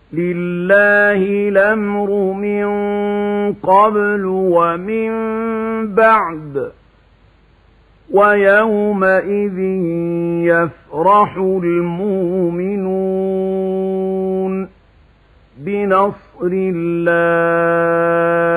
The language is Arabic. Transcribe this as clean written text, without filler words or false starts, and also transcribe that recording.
لله الأمر من قبل ومن بعد ويومئذ يفرح المؤمنون بنصر الله